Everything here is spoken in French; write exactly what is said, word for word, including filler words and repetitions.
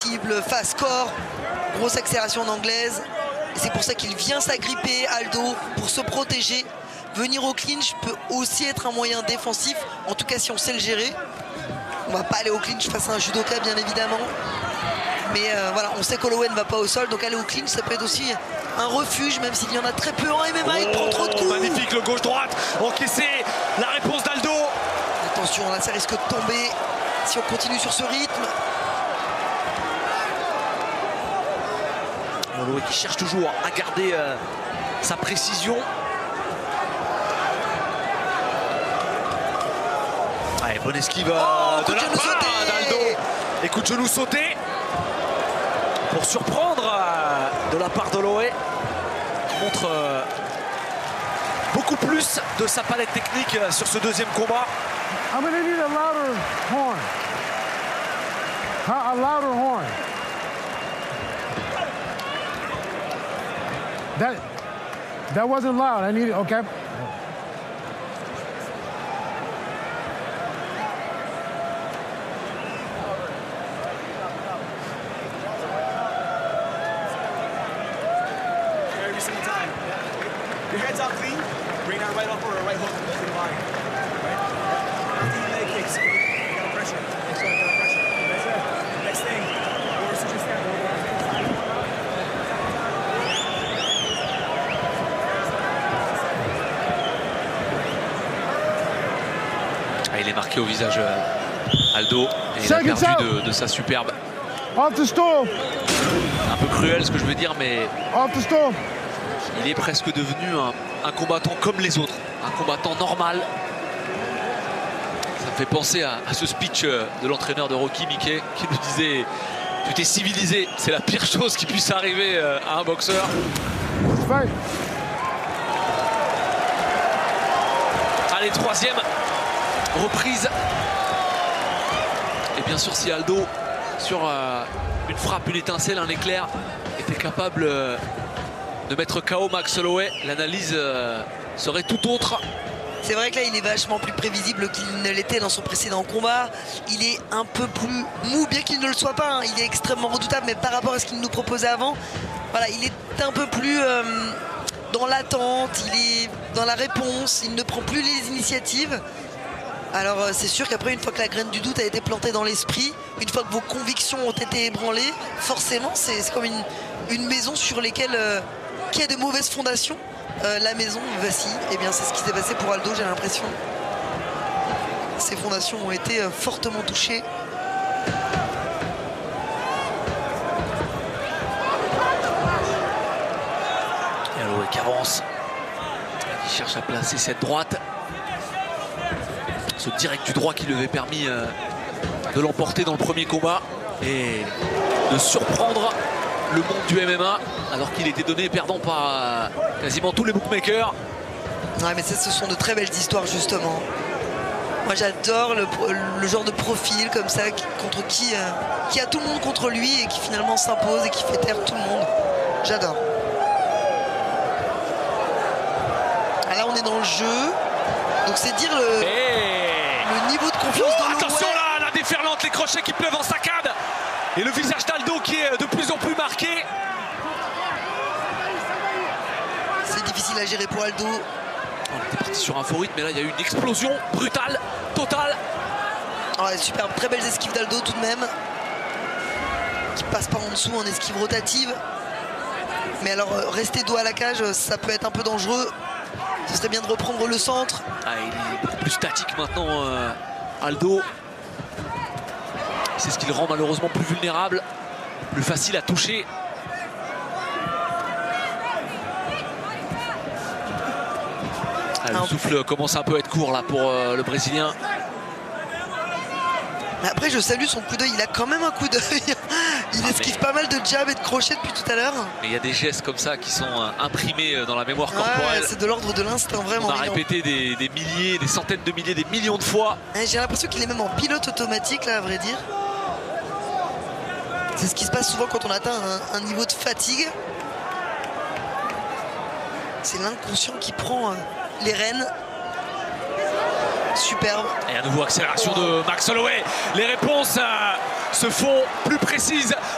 cible face corps, grosse accélération en anglaise. C'est pour ça qu'il vient s'agripper, Aldo, pour se protéger. Venir au clinch peut aussi être un moyen défensif, en tout cas si on sait le gérer. On va pas aller au clinch face à un judoka, bien évidemment. Mais euh, voilà, on sait qu'Holloway ne va pas au sol, donc aller au clinch, ça peut être aussi un refuge, même s'il y en a très peu en M M A. Il oh, prend trop de coups. Magnifique, le gauche-droite, encaissé, la réponse d'Aldo. Attention, là, ça risque de tomber si on continue sur ce rythme. Holloway qui cherche toujours à garder euh, sa précision. Allez, bonne esquive oh, de la part d'Aldo. Et coup de genou sauté pour surprendre euh, de la part d'Holloway, qui montre euh, beaucoup plus de sa palette technique euh, sur ce deuxième combat. I'm gonna need a louder horn. A louder horn. That that wasn't loud. I need it. Okay. Every single time. Your head's out clean. Bring that right up or a right hook to the body. Right? After you leg kicks, you gotta pressure. Make sure you gotta pressure. That's it. Next thing. Or switch your stand. Ah, il est marqué au visage euh, Aldo et il a perdu de, de sa superbe. Off the stool. Un peu cruel ce que je veux dire, mais Off the stool. il est presque devenu un, un combattant comme les autres, un combattant normal. Ça me fait penser à, à ce speech de l'entraîneur de Rocky, Mickey, qui nous disait « Tu t'es civilisé, c'est la pire chose qui puisse arriver à un boxeur ». Allez, troisième reprise. Et bien sûr, si Aldo, sur euh, une frappe, une étincelle, un éclair, était capable euh, de mettre K O Max Holloway, l'analyse euh, serait tout autre. C'est vrai que là, il est vachement plus prévisible qu'il ne l'était dans son précédent combat. Il est un peu plus mou, bien qu'il ne le soit pas. Hein. Il est extrêmement redoutable, mais par rapport à ce qu'il nous proposait avant, voilà, il est un peu plus euh, dans l'attente, il est dans la réponse, il ne prend plus les initiatives. Alors c'est sûr qu'après, une fois que la graine du doute a été plantée dans l'esprit, une fois que vos convictions ont été ébranlées, forcément c'est comme une, une maison sur laquelle euh, qui a de mauvaises fondations, euh, la maison vacille. Et bien c'est ce qui s'est passé pour Aldo, j'ai l'impression. Ses fondations ont été euh, fortement touchées. Et Holloway qui avance, qui cherche à placer cette droite. Ce direct du droit qui lui avait permis euh, de l'emporter dans le premier combat et de surprendre le monde du M M A alors qu'il était donné perdant par euh, quasiment tous les bookmakers. Ouais, mais ça, ce sont de très belles histoires justement. Moi j'adore le, le genre de profil comme ça qui, contre qui, euh, qui a tout le monde contre lui et qui finalement s'impose et qui fait taire tout le monde. J'adore. Ah, là on est dans le jeu. Donc c'est dire le, le niveau de confiance oh, de l'Holloway. attention là, la déferlante, les crochets qui pleuvent en saccade. Et le visage d'Aldo qui est de plus en plus marqué. C'est difficile à gérer pour Aldo. On était parti sur un faux rythme, mais là il y a eu une explosion brutale, totale. Ouais, super, très belles esquives d'Aldo tout de même. Qui passe pas en dessous en esquive rotative. Mais alors rester dos à la cage, ça peut être un peu dangereux. Ce serait bien de reprendre le centre. Ah, il est beaucoup plus statique maintenant, euh, Aldo. C'est ce qui le rend malheureusement plus vulnérable, plus facile à toucher. Ah, le souffle commence un peu à être court là pour euh, le Brésilien. Après, je salue son coup d'œil. Il a quand même un coup d'œil. Il ah, esquive mais... pas mal de jabs et de crochets depuis tout à l'heure. Mais il y a des gestes comme ça qui sont euh, imprimés dans la mémoire corporelle. Ouais, c'est de l'ordre de l'instinct, vraiment. On a répété des, des milliers, des centaines de milliers, des millions de fois. J'ai l'impression qu'il est même en pilote automatique, là, à vrai dire. C'est ce qui se passe souvent quand on atteint un, un niveau de fatigue. C'est l'inconscient qui prend euh, les rênes. Superbe. Et à nouveau accélération de Max Holloway. Les réponses euh, se font plus précises